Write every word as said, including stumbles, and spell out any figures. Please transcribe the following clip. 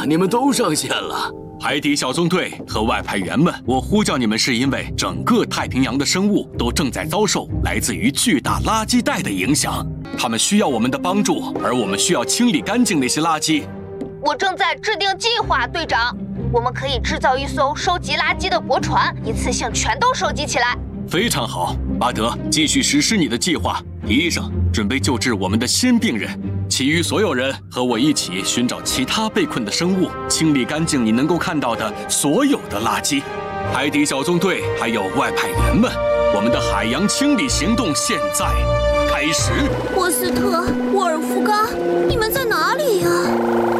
你们都上线了。 海底小纵队和外派员们，我呼叫你们是因为整个太平洋的生物都正在遭受来自于巨大垃圾带的影响，他们需要我们的帮助，而我们需要清理干净那些垃圾。 我正在制定计划，队长。我们可以制造一艘收集垃圾的驳船，一次性全都收集起来。 非常好，巴德，继续实施你的计划。医生，准备救治我们的新病人。其余所有人和我一起寻找其他被困的生物，清理干净你能够看到的所有的垃圾。海底小纵队还有外派员们，我们的海洋清理行动现在开始。 波斯特、沃尔夫冈，你们在哪里呀？